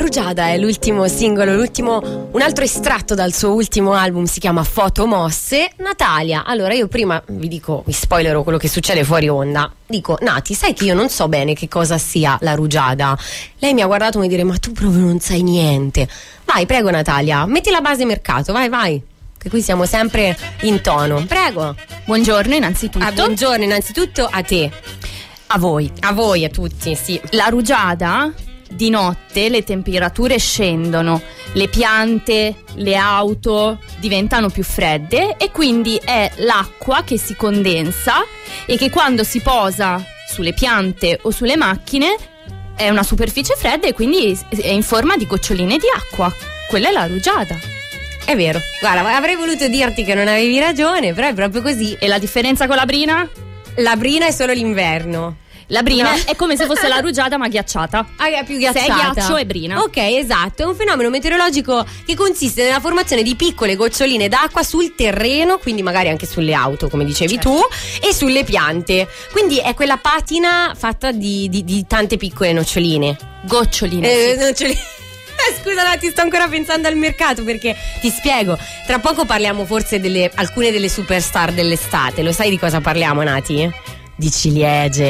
Rugiada è l'ultimo singolo, un altro estratto dal suo ultimo album, si chiama Foto Mosse. Natalia, allora io prima vi spoilerò quello che succede fuori onda. Dico, Nati, sai che io non so bene che cosa sia la rugiada? Lei mi ha guardato come dire, ma tu proprio non sai niente. Vai, prego Natalia, metti la base mercato, vai. Che qui siamo sempre in tono. Prego. Buongiorno innanzitutto. Buongiorno innanzitutto a te. A voi. A voi, a tutti, sì. La rugiada, di notte le temperature scendono, le piante, le auto diventano più fredde e quindi è l'acqua che si condensa e che quando si posa sulle piante o sulle macchine è una superficie fredda e quindi è in forma di goccioline di acqua. Quella è la rugiada. È vero, guarda, avrei voluto dirti che non avevi ragione, però è proprio così. E la differenza con la brina? La brina è solo l'inverno. La brina è come se fosse la rugiada ma ghiacciata. È più ghiacciata. Se è ghiaccio è brina. Ok, esatto, è un fenomeno meteorologico che consiste nella formazione di piccole goccioline d'acqua sul terreno, quindi magari anche sulle auto, come dicevi tu, e sulle piante. Quindi è quella patina fatta di tante piccole noccioline. Goccioline. Noccioline. Scusa, no, ti sto ancora pensando al mercato, perché ti spiego. Tra poco parliamo forse alcune delle superstar dell'estate. Lo sai di cosa parliamo, Nati? Di ciliegie.